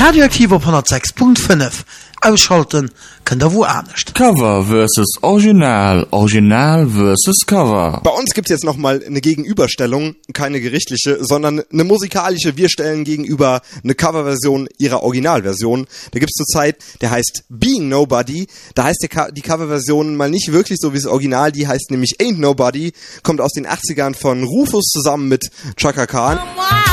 Radioaktiv op 106.5. Ausschalten könnt ihr wo ernst. Cover versus Original, Original versus Cover. Bei uns gibt's jetzt nochmal eine Gegenüberstellung, keine gerichtliche, sondern eine musikalische. Wir stellen gegenüber eine Coverversion ihrer Originalversion. Da gibt's zurzeit, der heißt Being Nobody. Da heißt die Coverversion mal nicht wirklich so wie das Original, die heißt nämlich Ain't Nobody, kommt aus den 80ern von Rufus zusammen mit Chaka Khan.